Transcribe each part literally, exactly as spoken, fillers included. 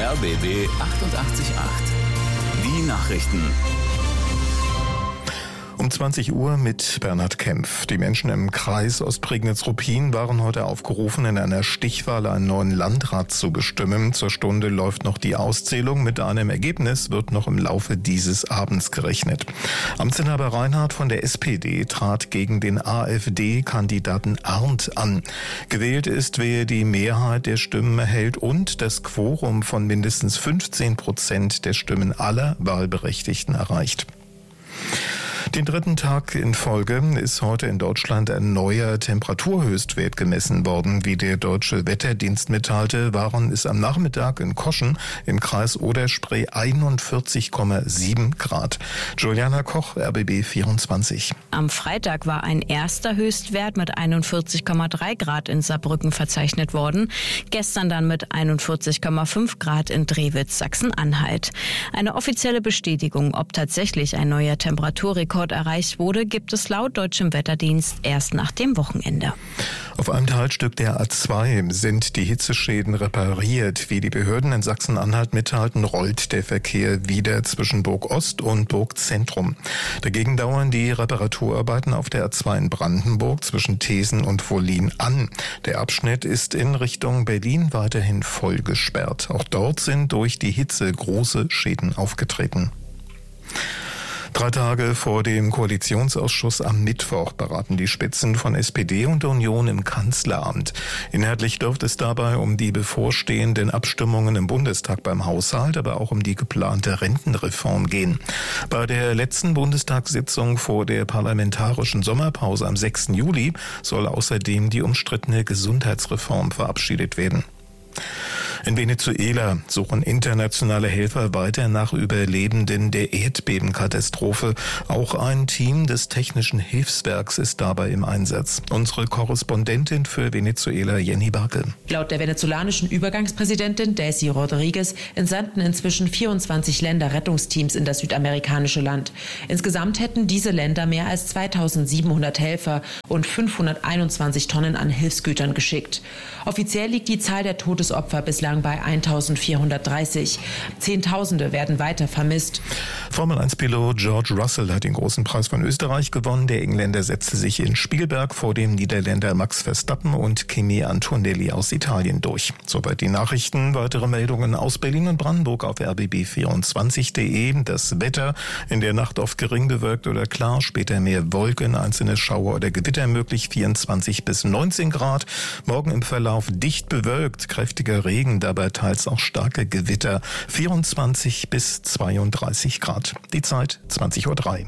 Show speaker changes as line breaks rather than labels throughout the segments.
R B B achtundachtzig Komma acht. Die Nachrichten.
Um zwanzig Uhr mit Bernhard Kempf. Die Menschen im Kreis Ostprignitz-Ruppin waren heute aufgerufen, in einer Stichwahl einen neuen Landrat zu bestimmen. Zur Stunde läuft noch die Auszählung. Mit einem Ergebnis wird noch im Laufe dieses Abends gerechnet. Amtsinhaber Reinhardt von der S P D trat gegen den AfD-Kandidaten Arndt an. Gewählt ist, wer die Mehrheit der Stimmen erhält und das Quorum von mindestens fünfzehn Prozent der Stimmen aller Wahlberechtigten erreicht. Den dritten Tag in Folge ist heute in Deutschland ein neuer Temperaturhöchstwert gemessen worden. Wie der Deutsche Wetterdienst mitteilte, waren es am Nachmittag in Koschen im Kreis Oder-Spree einundvierzig Komma sieben Grad. Juliana Koch, R B B vierundzwanzig.
Am Freitag war ein erster Höchstwert mit einundvierzig Komma drei Grad in Saarbrücken verzeichnet worden. Gestern dann mit einundvierzig Komma fünf Grad in Drewitz, Sachsen-Anhalt. Eine offizielle Bestätigung, ob tatsächlich ein neuer Temperaturrekord erreicht wurde, gibt es laut deutschem Wetterdienst erst nach dem Wochenende.
Auf einem Teilstück der A zwei sind die Hitzeschäden repariert. Wie die Behörden in Sachsen-Anhalt mitteilten, rollt der Verkehr wieder zwischen Burg Ost und Burg Zentrum. Dagegen dauern die Reparaturarbeiten auf der A zwei in Brandenburg zwischen Thesen und Wollin an. Der Abschnitt ist in Richtung Berlin weiterhin voll gesperrt. Auch dort sind durch die Hitze große Schäden aufgetreten. Drei Tage vor dem Koalitionsausschuss am Mittwoch beraten die Spitzen von S P D und Union im Kanzleramt. Inhaltlich dürfte es dabei um die bevorstehenden Abstimmungen im Bundestag beim Haushalt, aber auch um die geplante Rentenreform gehen. Bei der letzten Bundestagssitzung vor der parlamentarischen Sommerpause am sechsten Juli soll außerdem die umstrittene Gesundheitsreform verabschiedet werden. In Venezuela suchen internationale Helfer weiter nach Überlebenden der Erdbebenkatastrophe. Auch ein Team des Technischen Hilfswerks ist dabei im Einsatz. Unsere Korrespondentin für Venezuela, Jenny Barke.
Laut der venezolanischen Übergangspräsidentin Daisy Rodriguez entsandten inzwischen vierundzwanzig Länder Rettungsteams in das südamerikanische Land. Insgesamt hätten diese Länder mehr als zweitausendsiebenhundert Helfer und fünfhunderteinundzwanzig Tonnen an Hilfsgütern geschickt. Offiziell liegt die Zahl der Todesopfer bislang bei eintausendvierhundertdreißig. Zehntausende werden weiter vermisst.
Formel eins Pilot George Russell hat den großen Preis von Österreich gewonnen. Der Engländer setzte sich in Spielberg vor dem Niederländer Max Verstappen und Kimi Antonelli aus Italien durch. Soweit die Nachrichten. Weitere Meldungen aus Berlin und Brandenburg auf R B B vierundzwanzig Punkt de. Das Wetter in der Nacht oft gering bewölkt oder klar, später mehr Wolken, einzelne Schauer oder Gewitter möglich, vierundzwanzig bis neunzehn Grad. Morgen im Verlauf dicht bewölkt, kräftiger Regen, dabei teils auch starke Gewitter, vierundzwanzig bis zweiunddreißig Grad. Die Zeit zwanzig Uhr drei.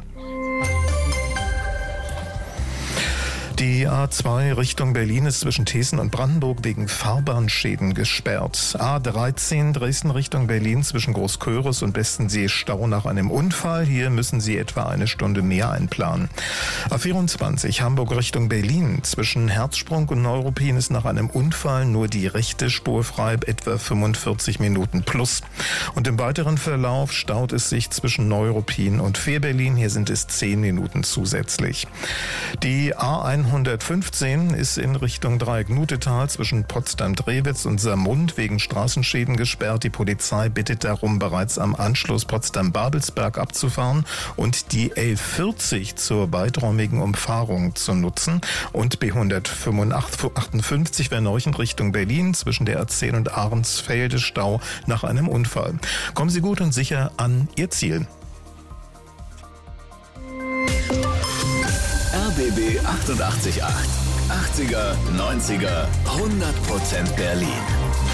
Die A zwei Richtung Berlin ist zwischen Thesen und Brandenburg wegen Fahrbahnschäden gesperrt. A dreizehn Dresden Richtung Berlin zwischen Großköris und Bestensee Stau nach einem Unfall. Hier müssen Sie etwa eine Stunde mehr einplanen. A vierundzwanzig Hamburg Richtung Berlin zwischen Herzsprung und Neuruppin ist nach einem Unfall nur die rechte Spur frei, etwa fünfundvierzig Minuten plus. Und im weiteren Verlauf staut es sich zwischen Neuruppin und Fehberlin. Hier sind es zehn Minuten zusätzlich. Die A hundertfünfzehn ist in Richtung Dreieck-Nutetal zwischen Potsdam-Drewitz und Saarmund wegen Straßenschäden gesperrt. Die Polizei bittet darum, bereits am Anschluss Potsdam-Babelsberg abzufahren und die L vierzig zur weiträumigen Umfahrung zu nutzen. Und B hundertachtundfünfzig Verneuchen Richtung Berlin zwischen der A zehn und Ahrensfelde Stau nach einem Unfall. Kommen Sie gut und sicher an Ihr Ziel.
R B B achtundachtzig Komma acht. achtziger, neunziger, hundert Prozent Berlin.